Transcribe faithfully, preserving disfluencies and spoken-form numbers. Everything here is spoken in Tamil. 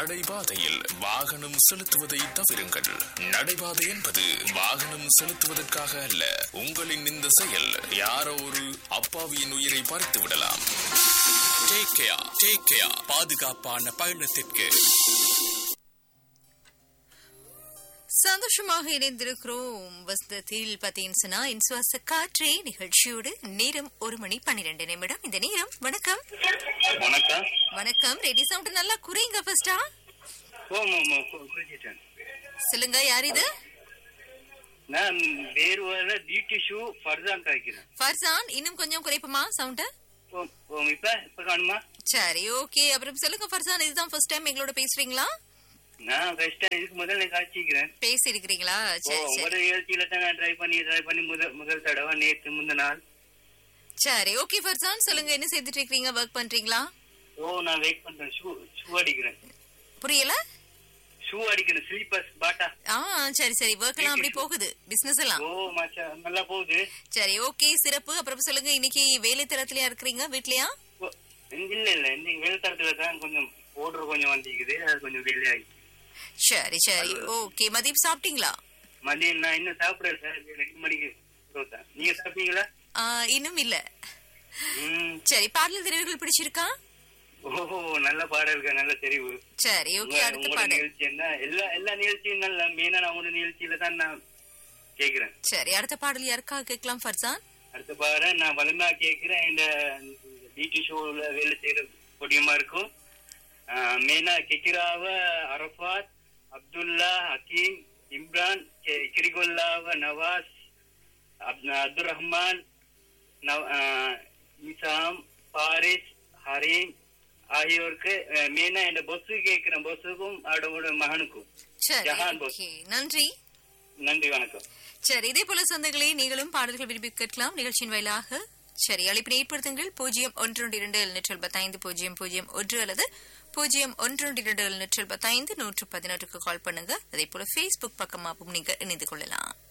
நடைபாதையில் வாகனம் செலுத்துவதை தவிருங்கள். நடைபாதை என்பது வாகனம் செலுத்துவதற்காக அல்ல. உங்களின் இந்த செயல் யாரோ ஒரு அப்பாவியின் உயிரை பறித்து விடலாம். Take care, take care. பாதுகாப்பான பயணத்திற்கு. சந்தோஷமாக இணைந்திருக்கிறோம். வசந்தத்தில் பார்த்தீங்கன்னா இன்சுவாச காற்றே நிகழ்ச்சியோடு நேரம் ஒரு மணி பன்னிரண்டு நிமிடம். இந்த நேரம் வணக்கம் வணக்கம் வணக்கம். ரெடி சவுண்ட் நல்லா குறைங்க ஃபர்ஸ்டா. சொல்லுங்க, யார் இது? நான் வேறு டிடி ஷூ ஃபர்சான் காய்க்கிறேன். ஃபர்சான், இன்னும் கொஞ்சம் குறைப்பமா சவுண்ட்? இப்ப இப்ப காணுமா? சரி, ஓகே. அப்புறம் சொல்லுங்க ஃபர்சான், இதுதான் ஃபர்ஸ்ட் டைம் எங்களோட பேசுறீங்களா? நான் ஃபர்ஸ்ட் டைம் இதுக்கு முதல்ல காய்ச்சிக்கிறேன். பேசி இருக்கிறீங்களா? சரி சரி. ஒரு நிகழ்ச்சியில தான் நான் ட்ரை பண்ணி ட்ரை பண்ணி முதல் முதல் தடவை நேற்று முந்தின நாள். சரி, ஓகே ஃபர்சான், சொல்லுங்க, என்ன செய்துட்டு இருக்கீங்க? ஒர்க் பண்றீங்களா? ஓ, நான் வெயிட் பண்றேன். ஷூ ஷூ அடிக்கிறேன். புரியல? ஷூ அடிக்கிறேன், ஸ்லீப்பர்ஸ் பாட்டா. ஆ, சரி சரி. ஒர்க் எல்லாம் அப்படி போகுது, பிசினஸ் எல்லாம்? ஓ மாஷா, நல்லா போகுது. சரி, ஓகே, சிறப்பு. அப்புறம் சொல்லுங்க, இன்னைக்கு வேலை தரத்துலயா இருக்கிறீங்க, வீட்லயா? இல்ல இல்ல, இன்னைக்கு வேலை தரத்துல தான் கொஞ்சம் ஆர்டர் கொஞ்சம் வந்திருக்குது, அது கொஞ்சம் வேலை ஆகி. சரி சரி, ஓகே. மதியம் சாப்பிட்டீங்களா? மதியம் நான் இன்னும் சாப்பிடல சார், ரெண்டு மணிக்கு. நீங்க சாப்பிட்டீங்களா? இன்னும் இல்ல. சரி, பாடல் தெரிவுகள் பிடிச்சிருக்கா? ஓஹோ, நல்ல பாடல்கள், நல்ல தெரிவு. சரி, ஓகே. அடுத்த பாடல் நிகழ்ச்சி என்ன? எல்லா எல்லா நிகழ்ச்சியும் நல்ல மெயினா நான் உங்க நிகழ்ச்சியில தான் நான் கேக்குறேன். சரி, அடுத்த பாடல் யாருக்கா கேட்கலாம் ஃபர்சான்? அடுத்த பாடல் நான் வலிமையா கேட்கிறேன். இந்த டிடி ஷோல வேலை செய்யற பொடியமா இருக்கும். மெயினா கெக்கிராவ, அரபாத், அப்துல்லா, ஹக்கீம், இம்ரான், கிரிகொல்லாவ, நவாஸ், அப்துல் ரஹ்மான், நிசாம், பாரிஸ், ஹரீம் ஆகியோருக்கு மெயினா இந்த பொசு கேட்கிறேன். பொசுக்கும் அவரோட மகனுக்கும். ஜஹான் பொஸ். நன்றி நன்றி, வணக்கம். சரி, இதே போல சொந்தங்களே, நீங்களும் பாடல்கள் விரும்பி கேட்கலாம் நிகழ்ச்சியின் வாயிலாக. சரி, அழைப்பினை ஏற்படுத்துங்கள். பூஜ்ஜியம் ஒன்று இரண்டு எழுநூற்று எழுபத்தைந்து பூஜ்ஜியம் பூஜ்ஜியம் ஒன்று அல்லது பூஜ்ஜியம் ஒன்று இரண்டு எழுநூற்று எழுபத்தைந்து நூற்று பதினொன்றுக்கு கால் பண்ணுங்க. அதே போல பேஸ்புக் பக்கமாகவும் நீங்க இணைந்து கொள்ளலாம்.